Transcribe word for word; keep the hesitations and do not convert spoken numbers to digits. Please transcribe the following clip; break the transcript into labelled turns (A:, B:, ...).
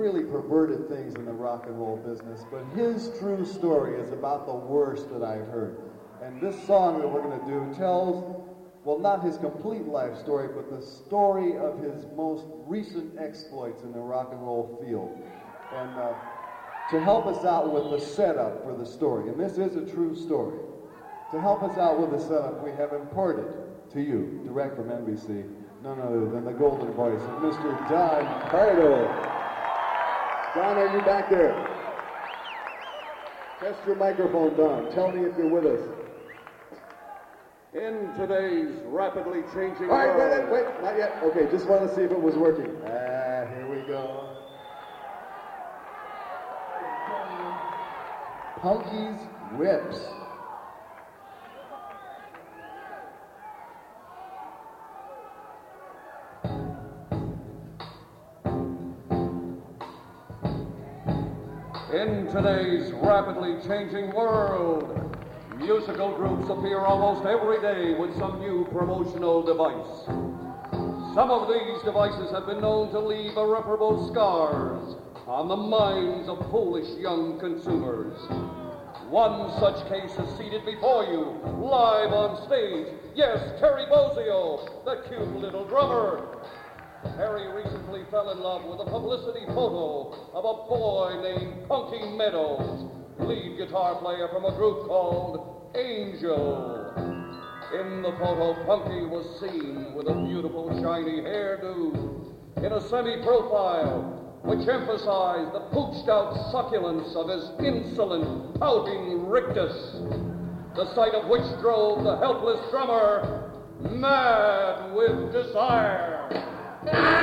A: really perverted things in the rock and roll business, but his true story is about the worst that I've heard. And this song that we're going to do tells, well, not his complete life story, but the story of his most recent exploits in the rock and roll field. And uh, to help us out with the setup for the story, and this is a true story, to help us out with the setup, we have imported to you, direct from N B C, none other than the golden voice of Mister Don Pardo. Don, are you back there? Test your microphone, Don. Tell me if you're with us.
B: In today's rapidly changing
A: All right,
B: world...
A: wait, wait, not yet. Okay, just want to see if it was working. Ah, here we go. Punky's Whips.
B: In today's rapidly changing world, musical groups appear almost every day with some new promotional device. Some of these devices have been known to leave irreparable scars on the minds of foolish young consumers. One such case is seated before you, live on stage. Yes, Terry Bozzio, the cute little drummer. Harry recently fell in love with a publicity photo of a boy named Punky Meadows, lead guitar player from a group called Angel. In the photo, Punky was seen with a beautiful shiny hairdo in a semi-profile which emphasized the pooched-out succulence of his insolent, pouting rictus, the sight of which drove the helpless drummer mad with desire. Ah!